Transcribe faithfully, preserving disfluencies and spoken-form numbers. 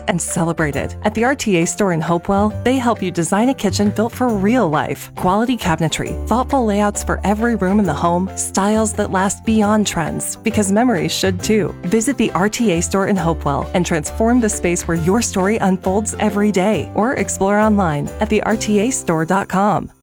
and celebrated. At the R T A store in Hopewell, they help you design a kitchen built for real life. Quality cabinetry, thoughtful layouts for every room in the home, styles that last beyond trends, because memories should too. Visit the R T A store in Hopewell and transform the space where your story unfolds every day, or explore online at the R T A store dot com.